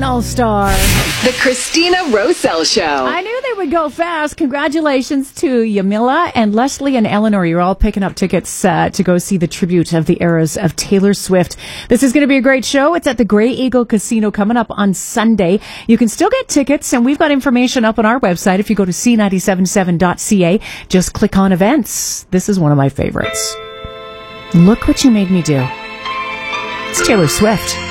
an all-star. The Christina Roselle Show. I knew they would go fast. Congratulations to Yamila and Leslie and Eleanor. You're all picking up tickets to go see the tribute of the eras of Taylor Swift. This is going to be a great show. It's at the Grey Eagle Casino coming up on Sunday. You can still get tickets, and we've got information up on our website. If you go to c977.ca, just click on events. This is one of my favorites. Look what you made me do. It's Taylor Swift.